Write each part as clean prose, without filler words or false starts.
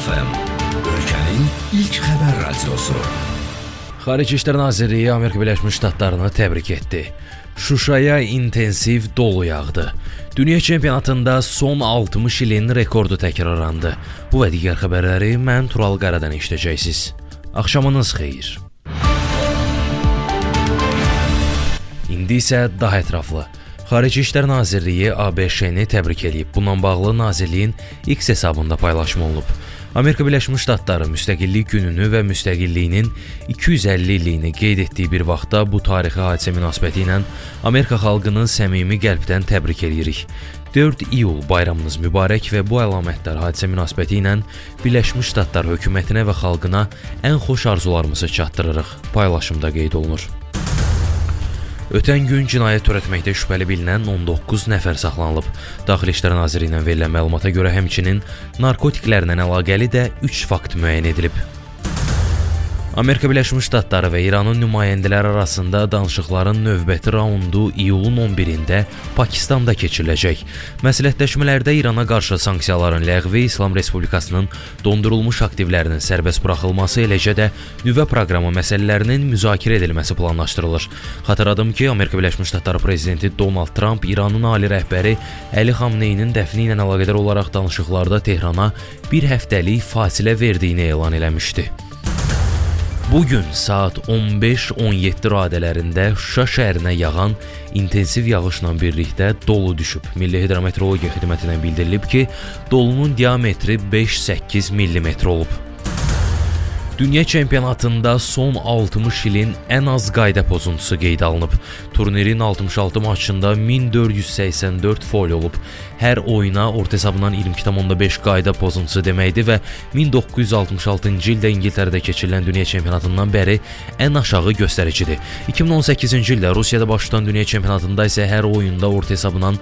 FM, ölkənin ilk xəbər radiosu. Xarici İşlər Nazirliyi Amerika Birləşmiş Ştatlarını təbrik etdi. Şuşaya intensiv dolu yağdı. Dünya çempionatında son 60 ilin rekordu təkrarlandı. Bu və digər xəbərləri mən Tural Qaradan eşidəcəksiniz. Axşamınız xeyir. İndi isə daha ətraflı. Xarici İşlər Nazirliyi ABŞ-ni təbrik edib. Bununla bağlı Nazirliyin X hesabında paylaşım olunub. Amerika Birləşmiş Ştatları müstəqillik gününü və müstəqilliyinin 250 illiyini qeyd etdiyi bir vaxtda bu tarixi hadisə münasibəti ilə Amerika xalqını səmimi qəlbdən təbrik edirik. 4 iyul bayramınız mübarək və bu əlamətdar hadisə münasibəti ilə Birləşmiş Ştatlar hökumətinə və xalqına ən xoş arzularımızı çatdırırıq. Paylaşımda qeyd olunur. Ötən gün cinayət törətməkdə şübhəli bilinən 19 nəfər saxlanılıb. Daxili İşlər Nazirliyindən verilən məlumata görə həmçinin narkotiklərlə əlaqəli də 3 fakt müəyyən edilib. Amerika Birləşmiş Ştatları və İranın nümayəndələri arasında danışıqların növbəti raundu iyulun 11-də Pakistanda keçiriləcək. Məsləhətləşmələrdə İrana qarşı sanksiyaların ləğvi, İslam Respublikasının dondurulmuş aktivlərinin sərbəst buraxılması, eləcə də nüvə proqramı məsələlərinin müzakirə edilməsi planlaşdırılır. Xatırladım ki, Amerika Birləşmiş Ştatları prezidenti Donald Trump İranın ali rəhbəri Əli Xamneyinin dəfni ilə əlaqədar olaraq danışıqlarda Tehrana bir həftəlik fasilə verdiyini elan eləmişdi. Bugün saat 15-17 radələrində Şuşa şəhərinə yağan intensiv yağışla birlikdə dolu düşüb. Milli Hidrometeorologiya Xidmətindən bildirilib ki, dolunun diametri 5-8 mm olub. Dünya çempionatında son 60 ilin ən az qayda pozuntusu qeyd alınıb. Turnirin 66 maçında 1484 foul olub. Hər oyuna orta hesabından 22,5 qayda pozuntusu deməkdir və 1966-cı ildə İngiltərədə keçirilən dünya çempionatından bəri ən aşağı göstəricidir. 2018-ci ildə Rusiyada baş tutan dünya çempionatında isə hər oyunda orta hesabından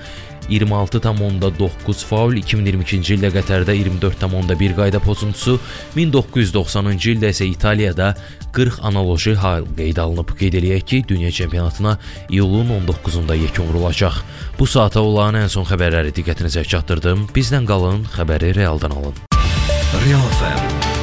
26,9 faul, 2022-ci ildə Qətərdə 24,1 qayda pozuntusu, 1990-cı ildə isə İtaliyada 40 analoji hal qeyd alınıb. Qeyd eləyək ki, dünya çempionatına iyulun 19-da yekun vurulacaq. Bu saata olan ən son xəbərləri diqqətinizə çatdırdım. Bizdən qalın, xəbəri realdan alın. Real FM